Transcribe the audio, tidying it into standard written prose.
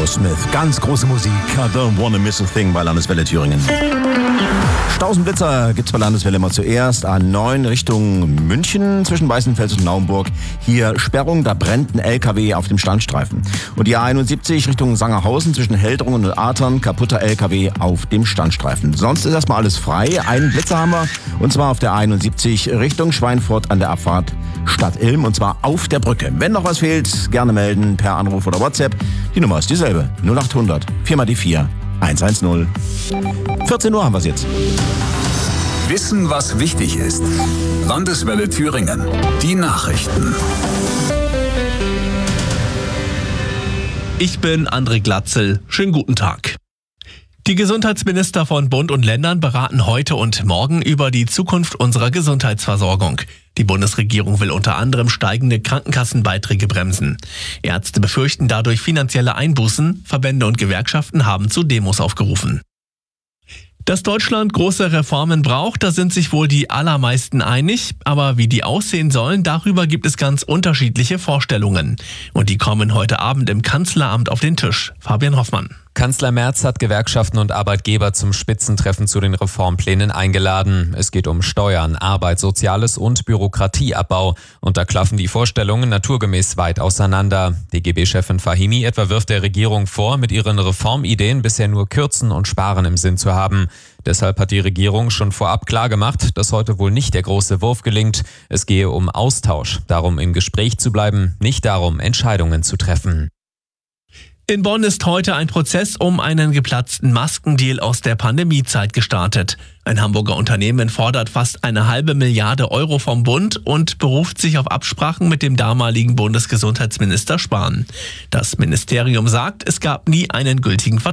Aerosmith. Ganz große Musik. I don't wanna miss a thing bei Landeswelle Thüringen. Stausenblitzer gibt's bei Landeswelle immer zuerst. A9 Richtung München zwischen Weißenfels und Naumburg. Hier Sperrung, da brennt ein LKW auf dem Standstreifen. Und die A71 Richtung Sangerhausen zwischen Heldrungen und Atern. Kaputter LKW auf dem Standstreifen. Sonst ist erstmal alles frei. Einen Blitzer haben wir. Und zwar auf der A71 Richtung Schweinfurt an der Abfahrt Stadt Ilm. Und zwar auf der Brücke. Wenn noch was fehlt, gerne melden per Anruf oder WhatsApp. Die Nummer ist dieselbe. 0800 4 mal die 4 110. 14 Uhr haben wir es jetzt. Wissen, was wichtig ist. Landeswelle Thüringen. Die Nachrichten. Ich bin André Glatzel. Schönen guten Tag. Die Gesundheitsminister von Bund und Ländern beraten heute und morgen über die Zukunft unserer Gesundheitsversorgung. Die Bundesregierung will unter anderem steigende Krankenkassenbeiträge bremsen. Ärzte befürchten dadurch finanzielle Einbußen. Verbände und Gewerkschaften haben zu Demos aufgerufen. Dass Deutschland große Reformen braucht, da sind sich wohl die allermeisten einig. Aber wie die aussehen sollen, darüber gibt es ganz unterschiedliche Vorstellungen. Und die kommen heute Abend im Kanzleramt auf den Tisch. Fabian Hoffmann. Kanzler Merz hat Gewerkschaften und Arbeitgeber zum Spitzentreffen zu den Reformplänen eingeladen. Es geht um Steuern, Arbeit, Soziales und Bürokratieabbau. Und da klaffen die Vorstellungen naturgemäß weit auseinander. DGB-Chefin Fahimi etwa wirft der Regierung vor, mit ihren Reformideen bisher nur Kürzen und Sparen im Sinn zu haben. Deshalb hat die Regierung schon vorab klargemacht, dass heute wohl nicht der große Wurf gelingt. Es gehe um Austausch, darum im Gespräch zu bleiben, nicht darum, Entscheidungen zu treffen. In Bonn ist heute ein Prozess um einen geplatzten Maskendeal aus der Pandemiezeit gestartet. Ein Hamburger Unternehmen fordert fast 1,5 Milliarde Euro vom Bund und beruft sich auf Absprachen mit dem damaligen Bundesgesundheitsminister Spahn. Das Ministerium sagt, es gab nie einen gültigen Vertrag.